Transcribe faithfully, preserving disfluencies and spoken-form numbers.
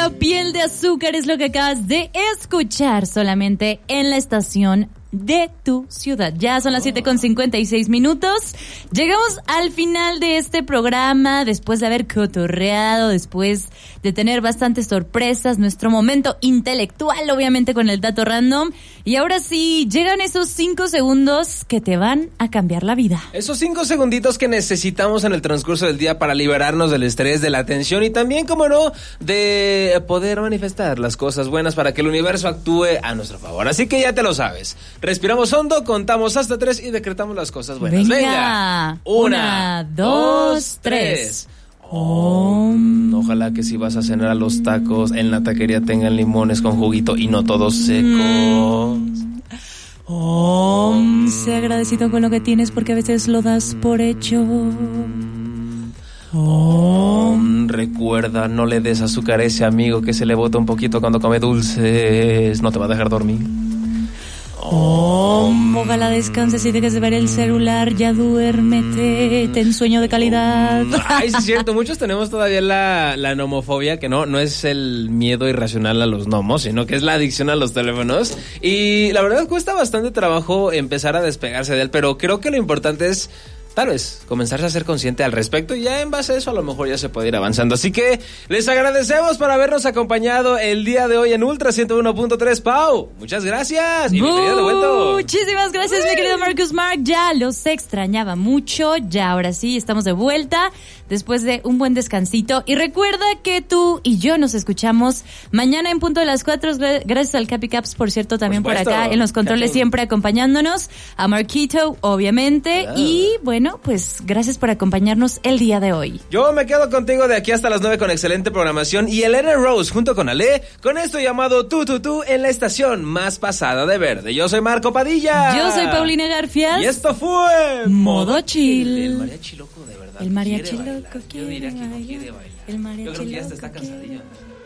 la piel de azúcar es lo que acabas de escuchar solamente en la estación de tu ciudad. Ya son las siete con cincuenta y seis minutos. Llegamos al final de este programa, después de haber cotorreado, después de tener bastantes sorpresas, nuestro momento intelectual, obviamente con el dato random. Y ahora sí, llegan esos cinco segundos que te van a cambiar la vida. Esos cinco segunditos que necesitamos en el transcurso del día para liberarnos del estrés, de la tensión y también, como no, de poder manifestar las cosas buenas para que el universo actúe a nuestro favor. Así que ya te lo sabes. Respiramos hondo, contamos hasta tres y decretamos las cosas buenas. Venga. Venga. Una, Una, dos, dos, tres. tres. Om. Ojalá que si vas a cenar a los tacos en la taquería tengan limones con juguito y no todos secos. Om. Sé agradecido con lo que tienes porque a veces lo das por hecho. Om. Recuerda, no le des azúcar a ese amigo que se le bota un poquito cuando come dulces. No te va a dejar dormir. Om. Ojalá descanses y dejes de ver el celular. Ya duérmete, ten sueño de calidad. Ay, sí es cierto, muchos tenemos todavía la, la nomofobia, que no, no es el miedo irracional a los gnomos, sino que es la adicción a los teléfonos. Y la verdad cuesta bastante trabajo empezar a despegarse de él, pero creo que lo importante es tal vez comenzarse a ser consciente al respecto y ya en base a eso a lo mejor ya se puede ir avanzando. Así que les agradecemos por habernos acompañado el día de hoy en Ultra ciento uno punto tres. Pau, muchas gracias y bienvenido de vuelta. Muchísimas gracias, mi querido Marcus Mark. Ya los extrañaba mucho. Ya ahora sí estamos de vuelta después de un buen descansito. Y recuerda que tú y yo nos escuchamos mañana en punto de las cuatro. Gracias al Capi Caps, por cierto, también por, por acá en los controles, Capi, siempre acompañándonos. A Marquito, obviamente. Ah. Y bueno, pues gracias por acompañarnos el día de hoy. Yo me quedo contigo de aquí hasta las nueve con excelente programación y Elena Rose junto con Ale con esto llamado Tú Tú Tú en la estación más pasada de verde. Yo soy Marco Padilla. Yo soy Paulina Garfias. Y esto fue Modo Chill. El mariachi loco de verdad. El mariachi loco quiere Yo diría que no bailar. quiere bailar. El mariachi Yo creo que ya loco está cansadilla.